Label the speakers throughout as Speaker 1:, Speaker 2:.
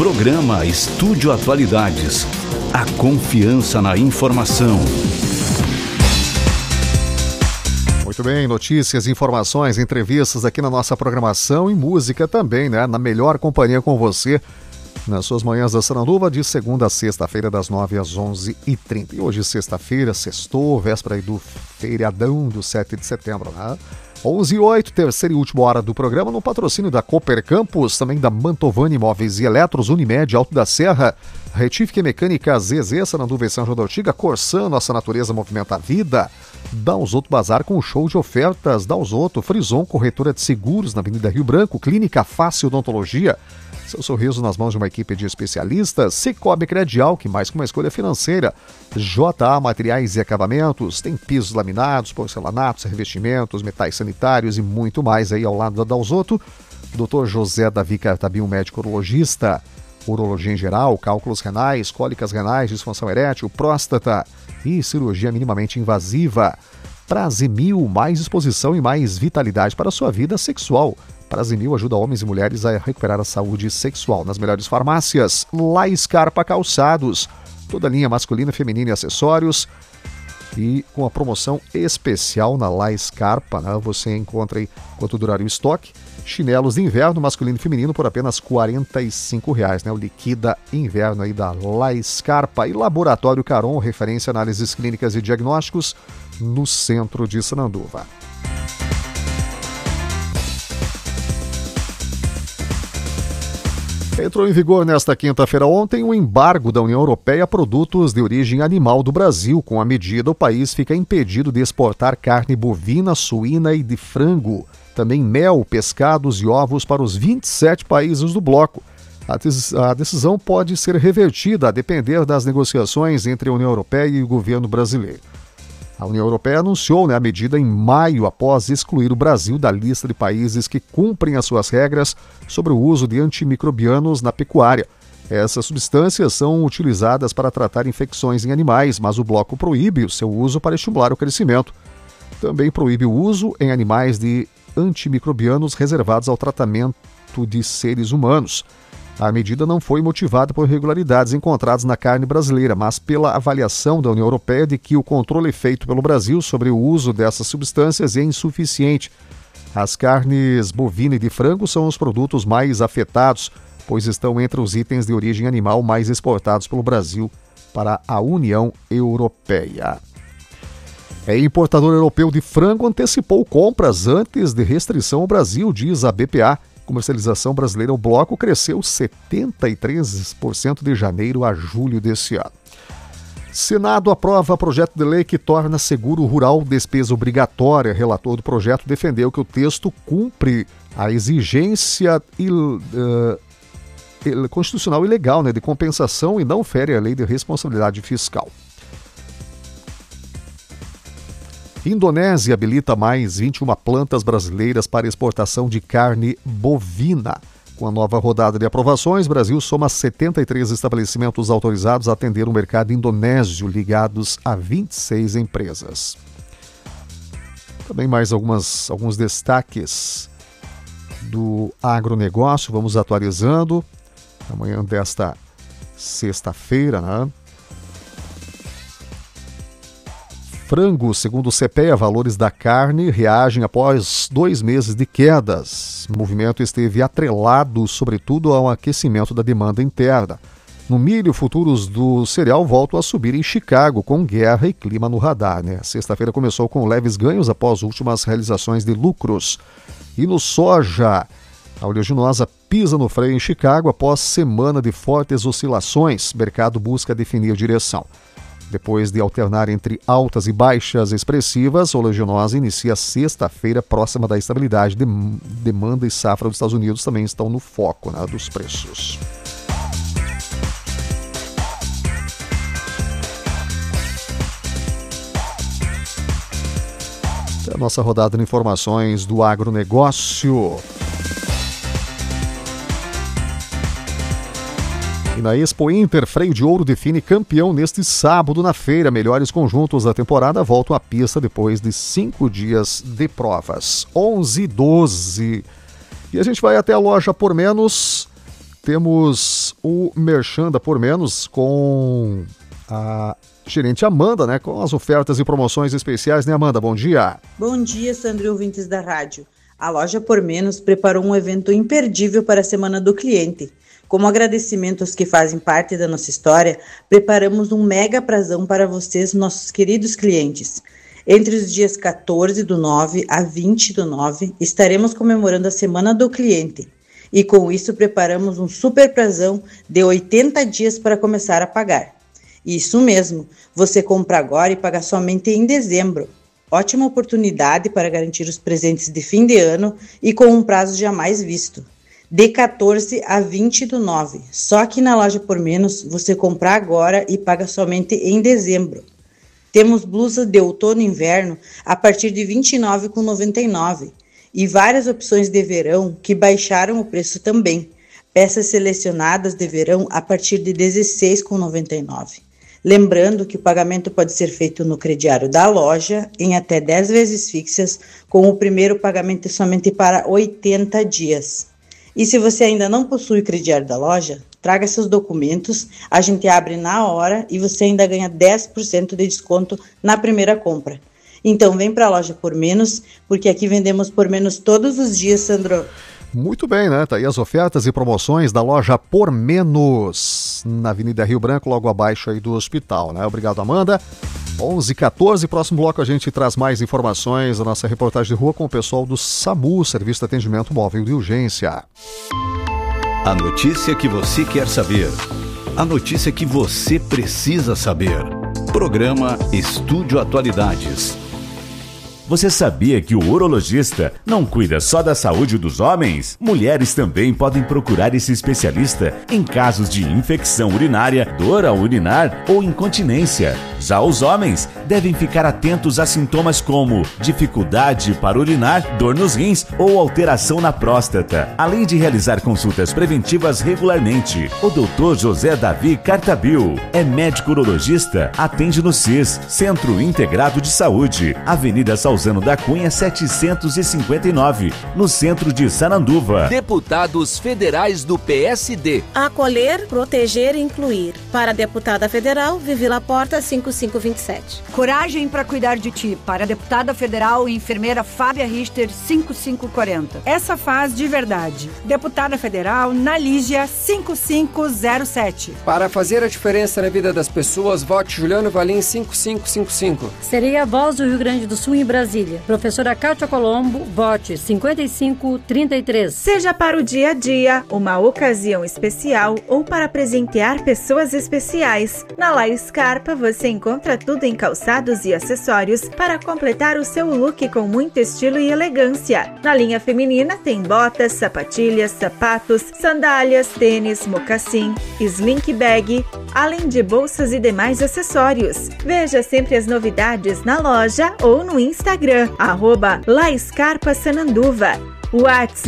Speaker 1: Programa Estúdio Atualidades. A confiança na informação.
Speaker 2: Muito bem, notícias, informações, entrevistas aqui na nossa programação e música também, né? Na melhor companhia com você, nas suas manhãs da Sananduva, de segunda a sexta-feira, das 9 às 11h30. E hoje, sexta-feira, sextou, véspera aí do feriadão do 7 de setembro, né? 11h08, terceira e última hora do programa, no patrocínio da Cooper Campus, também da Mantovani Imóveis e Eletros, Unimed, Alto da Serra, Retífica e Mecânica ZZ, Sananduva e São João da Ortiga, Corsan, Nossa Natureza Movimenta a Vida, Dalzotto Bazar com show de ofertas, Dalzotto, Frison, Corretora de Seguros na Avenida Rio Branco, Clínica Fácil Odontologia, seu sorriso nas mãos de uma equipe de especialistas, Cicobi Credial, que mais que uma escolha financeira, JA Materiais e Acabamentos, tem pisos laminados, porcelanatos, revestimentos, metais sanitários e muito mais aí ao lado da Dalzotto. Dr. José Davi Cartabim, médico urologista, urologia em geral, cálculos renais, cólicas renais, disfunção erétil, próstata e cirurgia minimamente invasiva. Prazimil, mais disposição e mais vitalidade para a sua vida sexual. Prazimil ajuda homens e mulheres a recuperar a saúde sexual. Nas melhores farmácias, La Scarpa Calçados, toda linha masculina, feminina e acessórios. E com a promoção especial na La Scarpa, né, você encontra aí, enquanto durar o estoque, chinelos de inverno masculino e feminino por apenas R$ 45, né? O Liquida Inverno aí da La Scarpa. E Laboratório Caron, referência em análises clínicas e diagnósticos no centro de Sananduva. Entrou em vigor nesta quinta-feira ontem o embargo da União Europeia a produtos de origem animal do Brasil. Com a medida, o país fica impedido de exportar carne bovina, suína e de frango. Também mel, pescados e ovos para os 27 países do bloco. A decisão pode ser revertida a depender das negociações entre a União Europeia e o governo brasileiro. A União Europeia anunciou a medida em maio, após excluir o Brasil da lista de países que cumprem as suas regras sobre o uso de antimicrobianos na pecuária. Essas substâncias são utilizadas para tratar infecções em animais, mas o bloco proíbe o seu uso para estimular o crescimento. Também proíbe o uso em animais de antimicrobianos reservados ao tratamento de seres humanos. A medida não foi motivada por irregularidades encontradas na carne brasileira, mas pela avaliação da União Europeia de que o controle feito pelo Brasil sobre o uso dessas substâncias é insuficiente. As carnes bovina e de frango são os produtos mais afetados, pois estão entre os itens de origem animal mais exportados pelo Brasil para a União Europeia. O importador europeu de frango antecipou compras antes de restrição ao Brasil, diz a BPA. Comercialização brasileira, o bloco cresceu 73% de janeiro a julho desse ano. Senado aprova projeto de lei que torna seguro rural despesa obrigatória. Relator do projeto defendeu que o texto cumpre a exigência constitucional e legal, de compensação e não fere a lei de responsabilidade fiscal. Indonésia habilita mais 21 plantas brasileiras para exportação de carne bovina. Com a nova rodada de aprovações, Brasil soma 73 estabelecimentos autorizados a atender o mercado indonésio, ligados a 26 empresas. Também mais alguns destaques do agronegócio, vamos atualizando. Amanhã desta sexta-feira, né? Frango, segundo o CPEA, valores da carne reagem após 2 meses de quedas. O movimento esteve atrelado, sobretudo, ao aquecimento da demanda interna. No milho, futuros do cereal voltam a subir em Chicago, com guerra e clima no radar. Sexta-feira começou com leves ganhos após últimas realizações de lucros. E no soja, a oleaginosa pisa no freio em Chicago após semana de fortes oscilações. O mercado busca definir direção. Depois de alternar entre altas e baixas expressivas, a oleaginosa inicia sexta-feira próxima da estabilidade. Demanda e safra dos Estados Unidos também estão no foco dos preços. A nossa rodada de informações do agronegócio. E na Expo Inter, Freio de Ouro define campeão neste sábado na feira. Melhores conjuntos da temporada voltam à pista depois de 5 dias de provas. 11h12. E a gente vai até a loja Por Menos temos o Merchan da Por Menos com a gerente Amanda, né? Com as ofertas e promoções especiais, né, Amanda? Bom dia.
Speaker 3: Bom dia, Sandro e ouvintes da rádio. A loja Por Menos preparou um evento imperdível para a Semana do Cliente. Como agradecimento aos que fazem parte da nossa história, preparamos um mega prazão para vocês, nossos queridos clientes. Entre os dias 14/9 a 20/9, estaremos comemorando a Semana do Cliente. E com isso preparamos um super prazão de 80 dias para começar a pagar. Isso mesmo, você compra agora e paga somente em dezembro. Ótima oportunidade para garantir os presentes de fim de ano e com um prazo jamais visto. De 14 a 20/9. Só que na loja Por Menos você compra agora e paga somente em dezembro. Temos blusas de outono e inverno a partir de R$ 29,99 e várias opções de verão que baixaram o preço também. Peças selecionadas de verão a partir de R$ 16,99. Lembrando que o pagamento pode ser feito no crediário da loja em até 10 vezes fixas, com o primeiro pagamento somente para 80 dias. E se você ainda não possui o crediário da loja, traga seus documentos, a gente abre na hora e você ainda ganha 10% de desconto na primeira compra. Então vem para a loja Por Menos, porque aqui vendemos por menos todos os dias, Sandro.
Speaker 2: Muito bem, né? Tá aí as ofertas e promoções da loja Por Menos, na Avenida Rio Branco, logo abaixo aí do hospital, né? Obrigado, Amanda. 11h14, próximo bloco a gente traz mais informações da nossa reportagem de rua com o pessoal do SAMU, Serviço de Atendimento Móvel de Urgência.
Speaker 1: A notícia que você quer saber. A notícia que você precisa saber. Programa Estúdio Atualidades.
Speaker 4: Você sabia que o urologista não cuida só da saúde dos homens? Mulheres também podem procurar esse especialista em casos de infecção urinária, dor ao urinar ou incontinência. Já os homens devem ficar atentos a sintomas como dificuldade para urinar, dor nos rins ou alteração na próstata, além de realizar consultas preventivas regularmente. O Dr. José Davi Cartabil é médico urologista, atende no CIS, Centro Integrado de Saúde, Avenida Salzano da Cunha 759, no centro de Sananduva.
Speaker 5: Deputados federais do PSD.
Speaker 6: Acolher, proteger e incluir. Para a deputada federal, Vivi Laporta, 5527.
Speaker 7: Coragem para cuidar de ti. Para a deputada federal e enfermeira Fábia Richter, 5540.
Speaker 8: Essa faz de verdade. Deputada federal Nalígia, 5507.
Speaker 9: Para fazer a diferença na vida das pessoas, vote Juliano Valim, 5555.
Speaker 10: Seria a voz do Rio Grande do Sul em Brasília. Professora Kátia Colombo, vote 5533.
Speaker 11: Seja para o dia a dia, uma ocasião especial ou para presentear pessoas especiais. Na La Scarpa você encontra tudo em calçados e acessórios para completar o seu look com muito estilo e elegância. Na linha feminina tem botas, sapatilhas, sapatos, sandálias, tênis, mocassim, slink bag, além de bolsas e demais acessórios. Veja sempre as novidades na loja ou no Instagram, @La Scarpa Sananduva. WhatsApp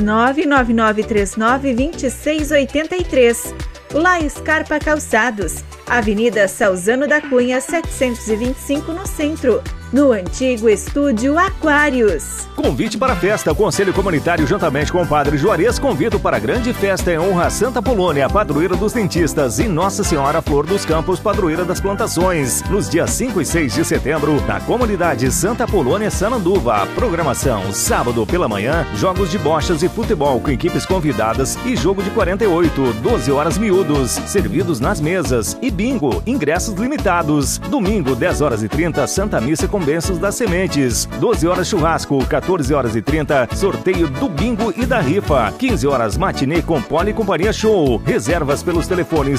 Speaker 11: 999392683. La Scarpa Calçados, Avenida Salzano da Cunha 725 no centro. No antigo Estúdio Aquários.
Speaker 12: Convite para a festa. O Conselho Comunitário, juntamente com o Padre Juarez, convida para a grande festa em honra a Santa Polônia, padroeira dos dentistas, e Nossa Senhora Flor dos Campos, padroeira das plantações, nos dias 5 e 6 de setembro, na comunidade Santa Polônia, Sananduva. Programação: sábado pela manhã, jogos de bochas e futebol com equipes convidadas e jogo de 48, 12 horas miúdos, servidos nas mesas, e bingo, ingressos limitados. Domingo, 10h30, Santa Missa com bênçãos das sementes. 12 horas churrasco, 14h30, sorteio do bingo e da rifa. 15 horas matinê com Poli e Companhia Show. Reservas pelos telefones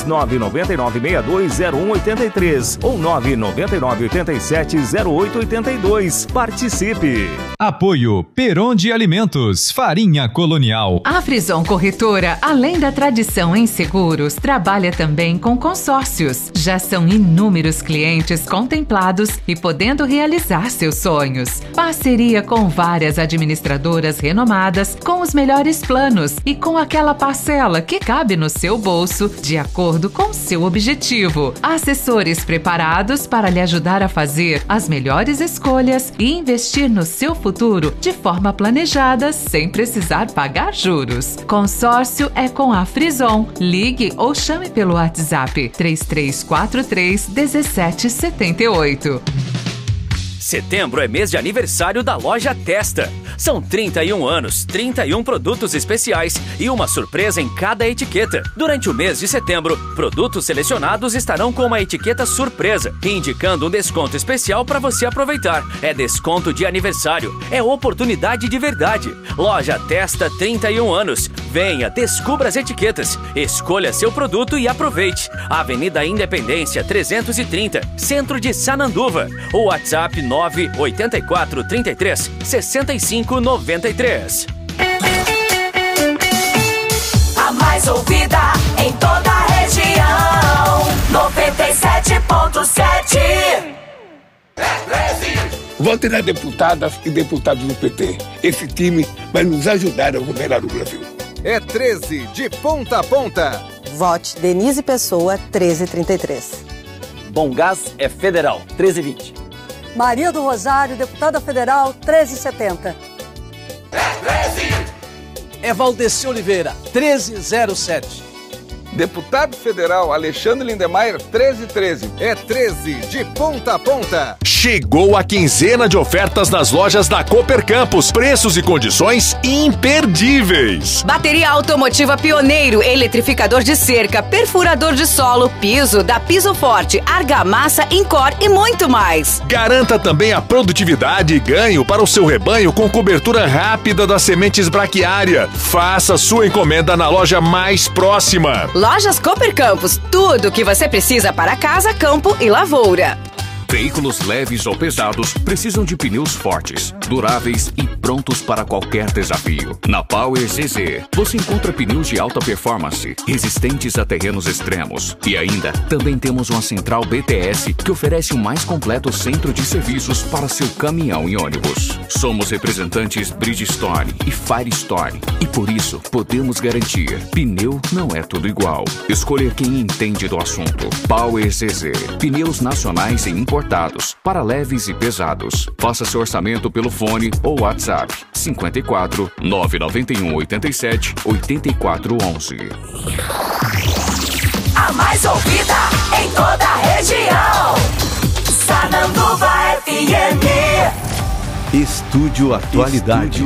Speaker 12: 999-620183 ou 999-870882. Participe!
Speaker 13: Apoio Peron de Alimentos, Farinha Colonial.
Speaker 14: A Frison Corretora, além da tradição em seguros, trabalha também com consórcios. Já são inúmeros clientes contemplados e podendo realizar realizar seus sonhos. Parceria com várias administradoras renomadas, com os melhores planos e com aquela parcela que cabe no seu bolso, de acordo com seu objetivo. Assessores preparados para lhe ajudar a fazer as melhores escolhas e investir no seu futuro de forma planejada, sem precisar pagar juros. Consórcio é com a Frison. Ligue ou chame pelo WhatsApp 3343-1778.
Speaker 15: Setembro é mês de aniversário da Loja Testa. São 31 anos, 31 produtos especiais e uma surpresa em cada etiqueta. Durante o mês de setembro, produtos selecionados estarão com uma etiqueta surpresa, indicando um desconto especial para você aproveitar. É desconto de aniversário, é oportunidade de verdade. Loja Testa, 31 anos. Venha, descubra as etiquetas, escolha seu produto e aproveite. Avenida Independência 330, Centro de Sananduva. O WhatsApp 984 33 65 93.
Speaker 16: A mais ouvida em toda a região, 97.7.
Speaker 17: Vote na deputada e deputados do PT. Esse time vai nos ajudar a governar o Brasil.
Speaker 18: É 13 de ponta a ponta.
Speaker 19: Vote Denise Pessoa, 1333.
Speaker 20: Bom Gás é federal, 1320.
Speaker 21: Maria do Rosário, deputada federal, 1370.
Speaker 20: É Valdeci Oliveira, 1307.
Speaker 18: Deputado federal Alexandre Lindemeyer, 1313. É 13 de ponta a ponta.
Speaker 22: Chegou a quinzena de ofertas nas lojas da Cooper Campus. Preços e condições imperdíveis.
Speaker 23: Bateria automotiva Pioneiro, eletrificador de cerca, perfurador de solo, piso da Piso Forte, argamassa, Incor e muito mais.
Speaker 22: Garanta também a produtividade e ganho para o seu rebanho com cobertura rápida das sementes braquiária. Faça sua encomenda na loja mais próxima.
Speaker 23: Lojas Cooper Campus, tudo o que você precisa para casa, campo e lavoura.
Speaker 24: Veículos leves ou pesados precisam de pneus fortes, duráveis e prontos para qualquer desafio. Na Power ZZ, você encontra pneus de alta performance, resistentes a terrenos extremos. E ainda, também temos uma central BTS que oferece o mais completo centro de serviços para seu caminhão e ônibus. Somos representantes Bridgestone e Firestone e por isso podemos garantir: pneu não é tudo igual. Escolha quem entende do assunto. Power ZZ, pneus nacionais e importados para leves e pesados. Faça seu orçamento pelo fone ou WhatsApp 54 991 87 8411.
Speaker 16: A mais ouvida em toda a região, Sananduva FM.
Speaker 1: Estúdio Atualidades.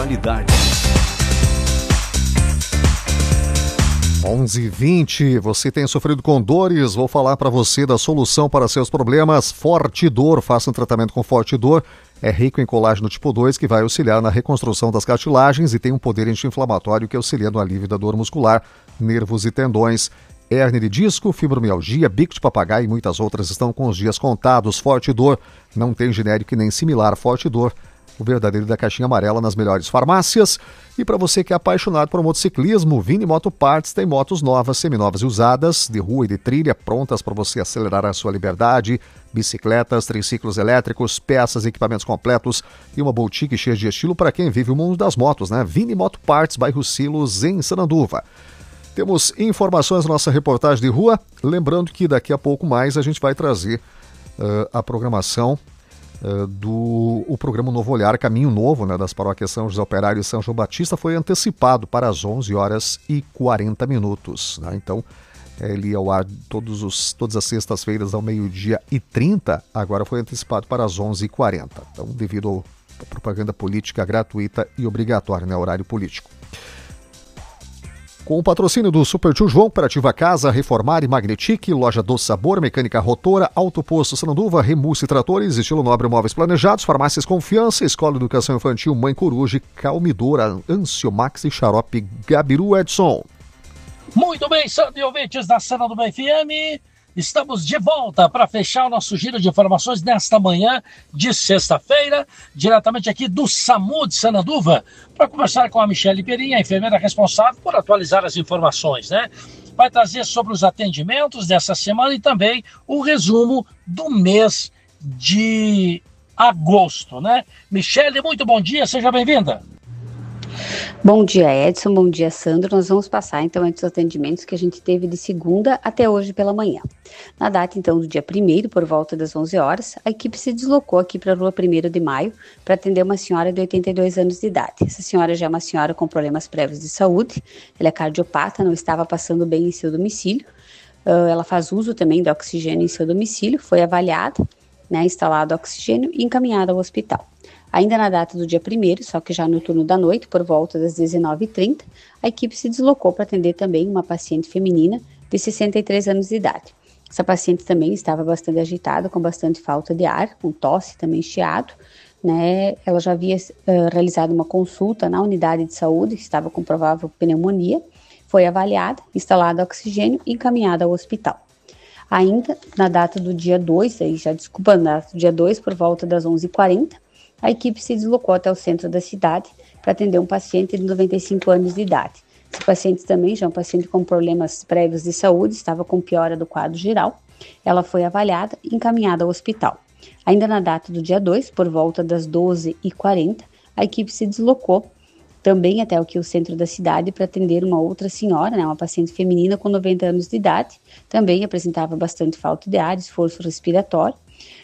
Speaker 2: 11h20, você tem sofrido com dores? Vou falar para você da solução para seus problemas. Fortidor, faça um tratamento com Fortidor. É rico em colágeno tipo 2 que vai auxiliar na reconstrução das cartilagens e tem um poder anti-inflamatório que auxilia no alívio da dor muscular, nervos e tendões. Hérnia de disco, fibromialgia, bico de papagaio e muitas outras estão com os dias contados. Fortidor, não tem genérico e nem similar. Fortidor, o verdadeiro da caixinha amarela nas melhores farmácias. E para você que é apaixonado por motociclismo, Vini Moto Parts tem motos novas, seminovas e usadas, de rua e de trilha, prontas para você acelerar a sua liberdade. Bicicletas, triciclos elétricos, peças e equipamentos completos e uma boutique cheia de estilo para quem vive o mundo das motos, né? Vini Moto Parts, bairro Silos, em Sananduva. Temos informações na nossa reportagem de rua. Lembrando que daqui a pouco mais a gente vai trazer a programação o programa Novo Olhar, Caminho Novo, né, das paróquias São José Operário e São João Batista, foi antecipado para as 11h40. Né? Então, ele ia ao ar todas as sextas-feiras ao 12h30, agora foi antecipado para as 11h40. Então, devido à propaganda política gratuita e obrigatória, né, horário político. Com o patrocínio do Super Tio João, Operativa Casa, Reformar e Magnetic, Loja do Sabor, Mecânica Rotora, Auto Posto Sananduva, Remulse Tratores, Estilo Nobre Móveis Planejados, Farmácias Confiança, Escola de Educação Infantil Mãe Coruja, Calmidora, Anciomax e Xarope Gabiru Edson.
Speaker 25: Muito bem, Sandy ouvintes da Sananduva FM, estamos de volta para fechar o nosso giro de informações nesta manhã de sexta-feira, diretamente aqui do SAMU de Sananduva, para conversar com a Michele Perim, a enfermeira responsável por atualizar as informações, né? Vai trazer sobre os atendimentos dessa semana e também o resumo do mês de agosto, né? Michele, muito bom dia, seja bem-vinda.
Speaker 3: Bom dia, Edson, bom dia, Sandro. Nós vamos passar então entre os atendimentos que a gente teve de segunda até hoje pela manhã. Na data então do dia 1º, por volta das 11 horas, a equipe se deslocou aqui para a rua 1º de Maio para atender uma senhora de 82 anos de idade. Essa senhora já é uma senhora com problemas prévios de saúde, ela é cardiopata, não estava passando bem em seu domicílio, ela faz uso também do oxigênio em seu domicílio, foi avaliada, né, instalado oxigênio e encaminhada ao hospital. Ainda na data do dia 1º, só que já no turno da noite, por volta das 19h30, a equipe se deslocou para atender também uma paciente feminina de 63 anos de idade. Essa paciente também estava bastante agitada, com bastante falta de ar, com tosse, também chiado, né? Ela já havia realizado uma consulta na unidade de saúde, estava com provável pneumonia, foi avaliada, instalado oxigênio e encaminhada ao hospital. Ainda na data do dia 2, na data do dia 2, por volta das 11h40, a equipe se deslocou até o centro da cidade para atender um paciente de 95 anos de idade. Esse paciente também já é um paciente com problemas prévios de saúde, estava com piora do quadro geral. Ela foi avaliada e encaminhada ao hospital. Ainda na data do dia 2, por volta das 12h40, a equipe se deslocou também até o centro da cidade para atender uma outra senhora, né, uma paciente feminina com 90 anos de idade, também apresentava bastante falta de ar, esforço respiratório.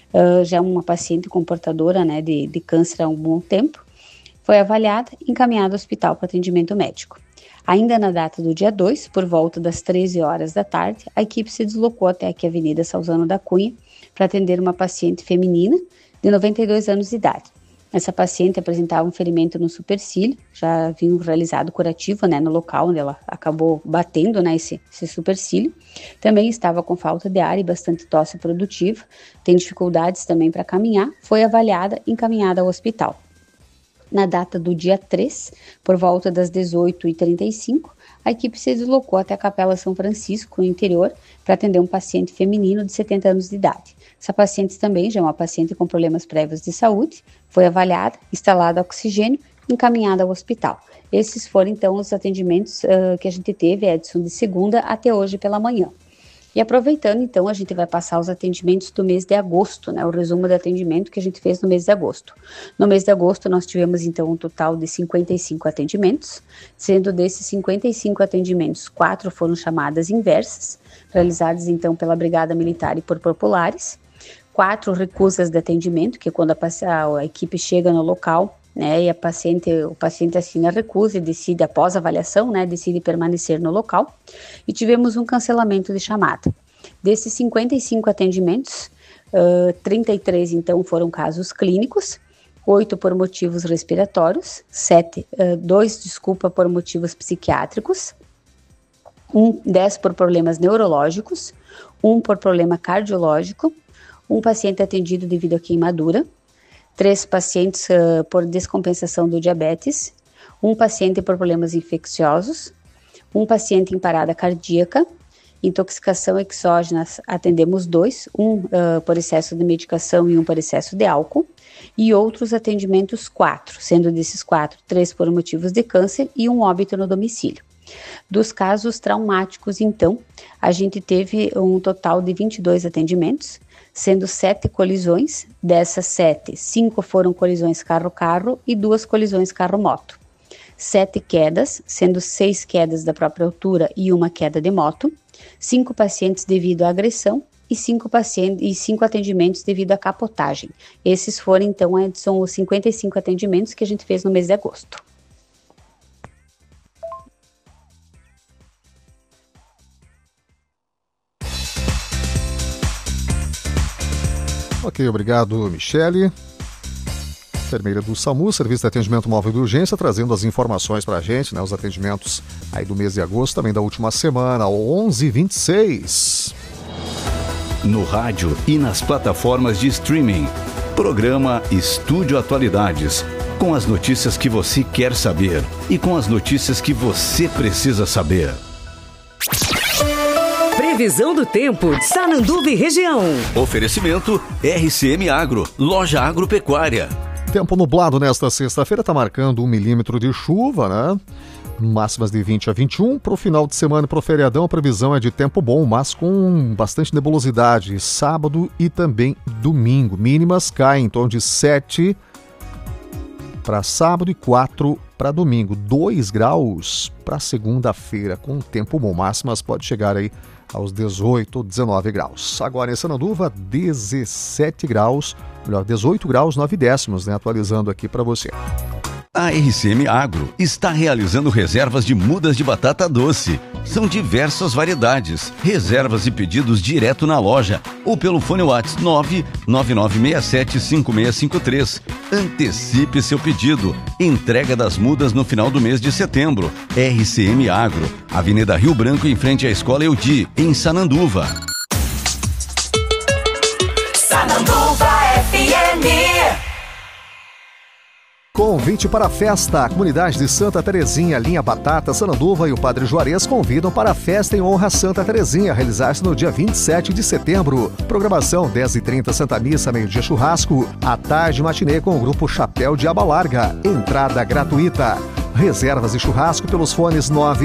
Speaker 3: Já uma paciente com portadora, né, de câncer há um bom tempo, foi avaliada e encaminhada ao hospital para atendimento médico. Ainda na data do dia 2, por volta das 13 horas da tarde, a equipe se deslocou até aqui a Avenida Salzano da Cunha para atender uma paciente feminina de 92 anos de idade. Essa paciente apresentava um ferimento no supercílio, já havia realizado curativo, né, no local onde ela acabou batendo, né, esse supercílio. Também estava com falta de ar e bastante tosse produtiva, tem dificuldades também para caminhar, foi avaliada e encaminhada ao hospital. Na data do dia 3, por volta das 18h35, a equipe se deslocou até a Capela São Francisco, no interior, para atender um paciente feminino de 70 anos de idade. Essa paciente também já é uma paciente com problemas prévios de saúde, foi avaliada, instalada oxigênio e encaminhada ao hospital. Esses foram então os atendimentos que a gente teve, Edson, de segunda até hoje pela manhã. E aproveitando, então, a gente vai passar os atendimentos do mês de agosto, né? O resumo do atendimento que a gente fez no mês de agosto. No mês de agosto, nós tivemos, então, um total de 55 atendimentos, sendo desses 55 atendimentos, 4 foram chamadas inversas, realizadas, então, pela Brigada Militar e por populares, 4 recusas de atendimento, que é quando a equipe chega no local, né, e o paciente assina a recusa e decide, após a avaliação, né, decide permanecer no local, e tivemos um cancelamento de chamada. Desses 55 atendimentos, 33 então foram casos clínicos, 8 por motivos respiratórios, 2 por motivos psiquiátricos, 10 por problemas neurológicos, 1 por problema cardiológico, 1 paciente atendido devido a queimadura, 3 pacientes por descompensação do diabetes, 1 paciente por problemas infecciosos, 1 paciente em parada cardíaca, intoxicação exógena, atendemos 2, 1 por excesso de medicação e 1 por excesso de álcool, e outros atendimentos 4, sendo desses 4, 3 por motivos de câncer e 1 óbito no domicílio. Dos casos traumáticos, então, a gente teve um total de 22 atendimentos, sendo 7 colisões, dessas 7, 5 foram colisões carro-carro e 2 colisões carro-moto. 7 quedas, sendo 6 quedas da própria altura e 1 queda de moto, 5 pacientes devido à agressão e 5 atendimentos devido à capotagem. Esses foram, então, são os 55 atendimentos que a gente fez no mês de agosto.
Speaker 2: Ok, obrigado, Michele. Enfermeira do SAMU, Serviço de Atendimento Móvel de Urgência, trazendo as informações para a gente, né, os atendimentos aí do mês de agosto, também da última semana, 11h26.
Speaker 1: No rádio e nas plataformas de streaming. Programa Estúdio Atualidades. Com as notícias que você quer saber e com as notícias que você precisa saber.
Speaker 4: Previsão do tempo, Sananduva e região.
Speaker 1: Oferecimento RCM Agro, loja agropecuária.
Speaker 2: Tempo nublado nesta sexta-feira, está marcando 1 milímetro de chuva, né? máximas de 20 a 21. Para o final de semana e para o feriadão, a previsão é de tempo bom, mas com bastante nebulosidade. Sábado e também domingo. Mínimas caem em torno de 7 para sábado e 4 para domingo. 2 graus para segunda-feira, com tempo bom. Máximas pode chegar aí aos 18 ou 19 graus. Agora em Sananduva, 17 graus, melhor, 18 graus 9 décimos, né? Atualizando aqui para você.
Speaker 1: A RCM Agro está realizando reservas de mudas de batata doce. São diversas variedades. Reservas e pedidos direto na loja ou pelo fone WhatsApp 999675653. Antecipe seu pedido. Entrega das mudas no final do mês de setembro. RCM Agro, Avenida Rio Branco, em frente à Escola Eudi, em Sananduva.
Speaker 16: Sananduva FM.
Speaker 2: Convite para a festa. A comunidade de Santa Terezinha, Linha Batata, Sananduva e o Padre Juarez convidam para a festa em honra a Santa Terezinha, realizar-se no dia 27 de setembro. Programação 10h30 Santa Missa, meio-dia churrasco, à tarde matinê com o grupo Chapéu de Aba Larga. Entrada gratuita. Reservas e churrasco pelos fones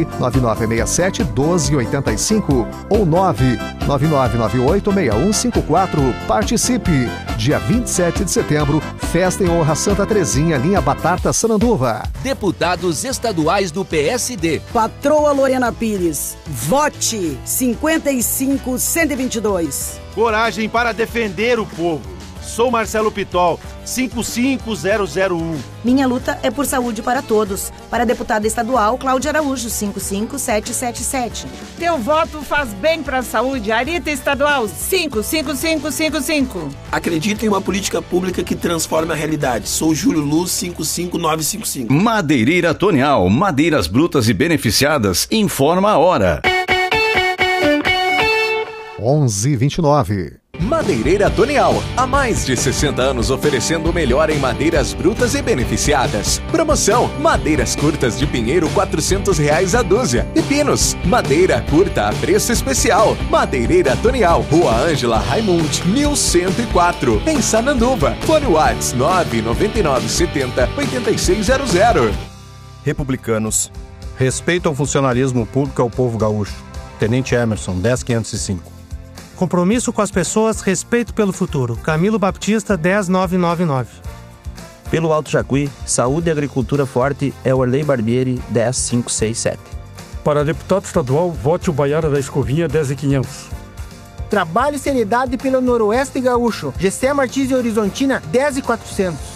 Speaker 2: 99967-1285 ou 99998-6154. Participe! Dia 27 de setembro, festa em honra Santa Terezinha, Linha Batata, Sananduva.
Speaker 5: Deputados estaduais do PSD.
Speaker 21: Patroa Lorena Pires. Vote 55122.
Speaker 6: Coragem para defender o povo. Sou Marcelo Pitol, 55001.
Speaker 7: Minha luta é por saúde para todos. Para deputada estadual, Cláudia Araújo, 55777.
Speaker 8: Teu voto faz bem para a saúde. Arita Estadual, 55555.
Speaker 9: Acredito em uma política pública que transforma a realidade. Sou Júlio Luz, 55955.
Speaker 1: Madeireira Tonial, madeiras brutas e beneficiadas. Informa a hora.
Speaker 2: 11h29.
Speaker 26: Madeireira Tonial, há mais de 60 anos oferecendo o melhor em madeiras brutas e beneficiadas. Promoção: madeiras curtas de pinheiro R$400 a dúzia e pinos, madeira curta a preço especial. Madeireira Tonial, Rua Ângela Raimund, 1104, em Sananduva. Fone WhatsApp 99970-8600.
Speaker 27: Republicanos, respeito ao funcionalismo público ao povo gaúcho. Tenente Emerson, 10505.
Speaker 28: Compromisso com as pessoas, respeito pelo futuro. Camilo Baptista, 10999.
Speaker 29: Pelo Alto Jacuí, saúde e agricultura forte é o Orley Barbieri, 10567.
Speaker 30: Para deputado estadual, vote o Baiara da Escovinha, 10500.
Speaker 31: Trabalho e seriedade pelo Noroeste Gaúcho. Gessé Martins e Horizontina, 10400.